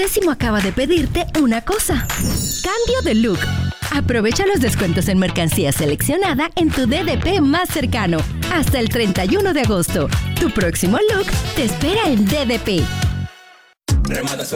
décimo acaba de pedirte una cosa. Cambio de look. Aprovecha los descuentos en mercancía seleccionada en tu DDP más cercano. Hasta el 31 de agosto. Tu próximo look te espera en DDP.